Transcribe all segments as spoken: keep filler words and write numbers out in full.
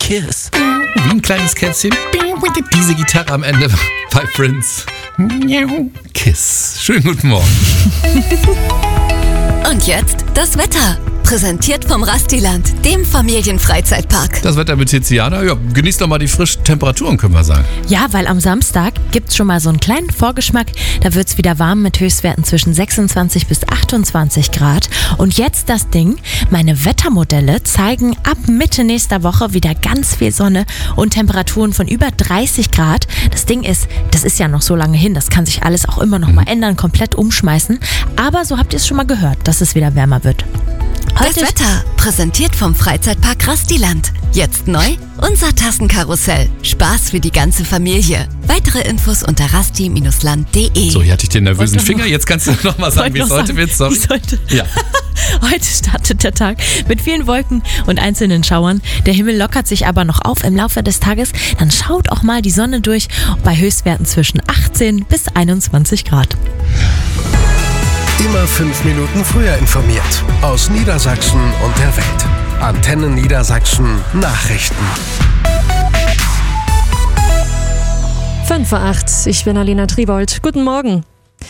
Kiss. Wie ein kleines Kätzchen. Diese Gitarre am Ende bei Prince. Kiss. Schönen guten Morgen. Und jetzt das Wetter. Präsentiert vom Rastiland, dem Familienfreizeitpark. Das Wetter mit Tiziana, ja, genießt doch mal die frischen Temperaturen, können wir sagen. Ja, weil am Samstag gibt's schon mal so einen kleinen Vorgeschmack. Da wird's wieder warm mit Höchstwerten zwischen sechsundzwanzig bis achtundzwanzig Grad. Und jetzt das Ding, meine Wettermodelle zeigen ab Mitte nächster Woche wieder ganz viel Sonne und Temperaturen von über dreißig Grad. Das Ding ist, das ist ja noch so lange hin, das kann sich alles auch immer noch mal ändern, komplett umschmeißen. Aber so habt ihr es schon mal gehört, dass es wieder wärmer wird. Heute das Wetter, präsentiert vom Freizeitpark Rastiland. Jetzt neu, unser Tassenkarussell. Spaß für die ganze Familie. Weitere Infos unter rasti Bindestrich land Punkt de. So, hier hatte ich den nervösen Finger. Jetzt kannst du noch mal sagen, wie es heute wird. Sorry. Heute. Ja. Heute startet der Tag mit vielen Wolken und einzelnen Schauern. Der Himmel lockert sich aber noch auf im Laufe des Tages. Dann schaut auch mal die Sonne durch bei Höchstwerten zwischen achtzehn bis einundzwanzig Grad. Immer fünf Minuten früher informiert. Aus Niedersachsen und der Welt. Antenne Niedersachsen Nachrichten. fünf vor acht, ich bin Alina Tribold. Guten Morgen.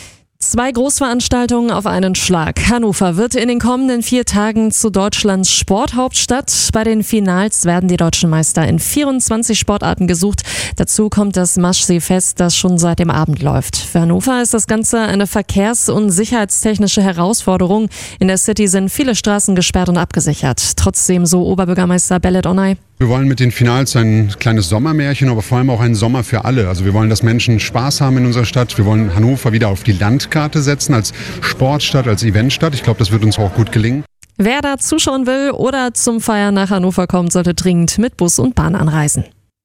Zwei Großveranstaltungen auf einen Schlag. Hannover wird in den kommenden vier Tagen zu Deutschlands Sporthauptstadt. Bei den Finals werden die deutschen Meister in vierundzwanzig Sportarten gesucht. Dazu kommt das Maschsee-Fest, das schon seit dem Abend läuft. Für Hannover ist das Ganze eine verkehrs- und sicherheitstechnische Herausforderung. In der City sind viele Straßen gesperrt und abgesichert. Trotzdem, so Oberbürgermeister Bellet Onay: Wir wollen mit den Finals ein kleines Sommermärchen, aber vor allem auch einen Sommer für alle. Also wir wollen, dass Menschen Spaß haben in unserer Stadt. Wir wollen Hannover wieder auf die Landkarte setzen, als Sportstadt, als Eventstadt. Ich glaube, das wird uns auch gut gelingen. Wer da zuschauen will oder zum Feiern nach Hannover kommt, sollte dringend mit Bus und Bahn anreisen.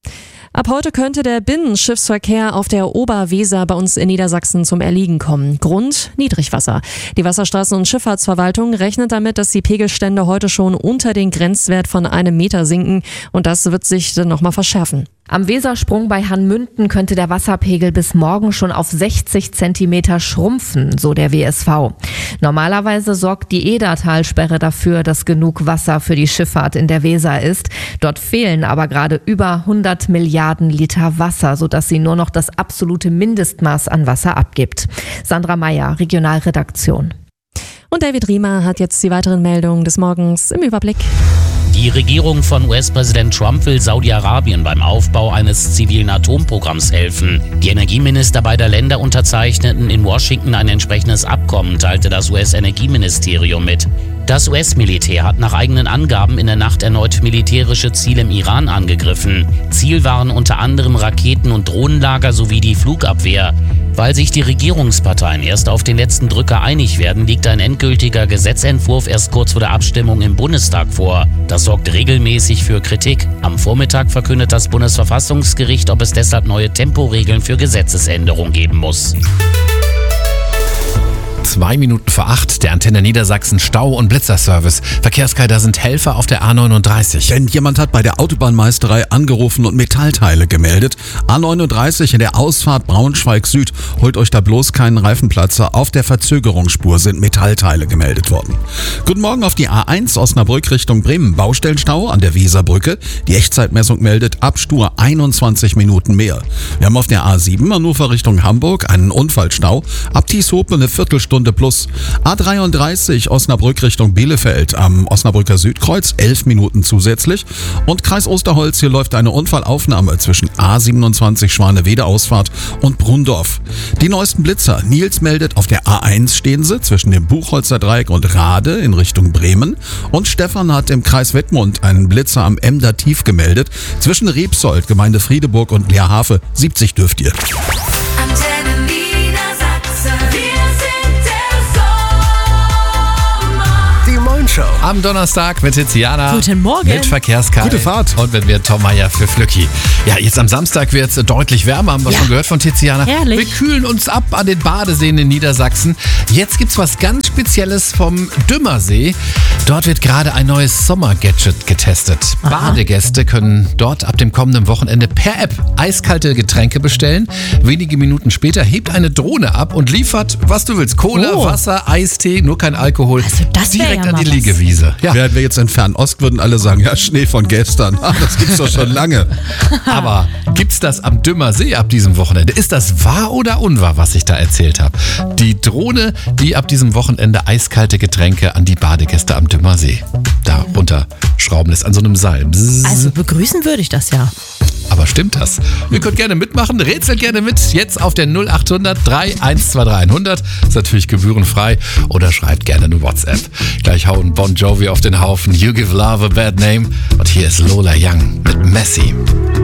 Ab heute könnte der Binnenschiffsverkehr auf der Oberweser bei uns in Niedersachsen zum Erliegen kommen. Grund: Niedrigwasser. Die Wasserstraßen- und Schifffahrtsverwaltung rechnet damit, dass die Pegelstände heute schon unter den Grenzwert von einem Meter sinken. Und das wird sich dann nochmal verschärfen. Am Wesersprung bei Hannmünden könnte der Wasserpegel bis morgen schon auf sechzig Zentimeter schrumpfen, so der W S V. Normalerweise sorgt die Edertalsperre dafür, dass genug Wasser für die Schifffahrt in der Weser ist. Dort fehlen aber gerade über hundert Milliarden Liter Wasser, sodass sie nur noch das absolute Mindestmaß an Wasser abgibt. Sandra Meyer, Regionalredaktion. Und David Riemer hat jetzt die weiteren Meldungen des Morgens im Überblick. Die Regierung von U S-Präsident Trump will Saudi-Arabien beim Aufbau eines zivilen Atomprogramms helfen. Die Energieminister beider Länder unterzeichneten in Washington ein entsprechendes Abkommen, teilte das U S-Energieministerium mit. Das U S-Militär hat nach eigenen Angaben in der Nacht erneut militärische Ziele im Iran angegriffen. Ziel waren unter anderem Raketen- und Drohnenlager sowie die Flugabwehr. Weil sich die Regierungsparteien erst auf den letzten Drücker einig werden, liegt ein endgültiger Gesetzentwurf erst kurz vor der Abstimmung im Bundestag vor. Das sorgt regelmäßig für Kritik. Am Vormittag verkündet das Bundesverfassungsgericht, ob es deshalb neue Temporegeln für Gesetzesänderungen geben muss. Zwei Minuten vor acht, der Antenne Niedersachsen Stau- und Blitzerservice. Verkehrskleider sind Helfer auf der A neununddreißig. Denn jemand hat bei der Autobahnmeisterei angerufen und Metallteile gemeldet. A neununddreißig in der Ausfahrt Braunschweig Süd. Holt euch da bloß keinen Reifenplatzer. Auf der Verzögerungsspur sind Metallteile gemeldet worden. Guten Morgen auf die A eins Osnabrück Richtung Bremen. Baustellenstau an der Weserbrücke. Die Echtzeitmessung meldet Abstur einundzwanzig Minuten mehr. Wir haben auf der A sieben Hannover Richtung Hamburg einen Unfallstau. Ab Tieshope eine Viertelstunde plus. A dreiunddreißig Osnabrück Richtung Bielefeld am Osnabrücker Südkreuz elf Minuten zusätzlich. Und Kreis Osterholz, hier läuft eine Unfallaufnahme zwischen A siebenundzwanzig Schwanewede Ausfahrt und Brunndorf. Die neuesten Blitzer. Nils meldet, auf der A eins stehen sie zwischen dem Buchholzer Dreieck und Rade in Richtung Bremen. Und Stefan hat im Kreis Wittmund einen Blitzer am Emder Tief gemeldet zwischen Rebsold, Gemeinde Friedeburg und Leerhafe. siebzig dürft ihr. Show. Am Donnerstag mit Tiziana. Guten Morgen. Mit Verkehrskarte. Gute Fahrt. Und mit mir Tom Meyer für Flücki. Ja, jetzt am Samstag wird es deutlich wärmer, haben wir Ja. schon gehört von Tiziana. Herrlich. Wir kühlen uns ab an den Badeseen in Niedersachsen. Jetzt gibt's was ganz Spezielles vom Dümmersee. Dort wird gerade ein neues Sommergadget getestet. Aha. Badegäste können dort ab dem kommenden Wochenende per App eiskalte Getränke bestellen. Wenige Minuten später hebt eine Drohne ab und liefert, was du willst. Cola, Oh. Wasser, Eistee, nur kein Alkohol. Also das wär direkt ja an die mal was. Liegewiese. Eiswiese. Ja. Wären wir jetzt in Fernost, würden alle sagen, ja, Schnee von gestern. Ach, das gibt's doch schon lange. Aber gibt's das am Dümmer See ab diesem Wochenende? Ist das wahr oder unwahr, was ich da erzählt habe? Die Drohne, die ab diesem Wochenende eiskalte Getränke an die Badegäste am Dümmer See da runter schrauben lässt, an so einem Seil. Bzzz. Also begrüßen würde ich das ja. Aber stimmt das? Ihr könnt gerne mitmachen, rätselt gerne mit, jetzt auf der null acht hundert drei eins zwei drei hundert. Ist natürlich gebührenfrei. Oder schreibt gerne eine WhatsApp. Gleich hauen Bon Jovi auf den Haufen. You Give Love a Bad Name. Und hier ist Lola Young mit Messi.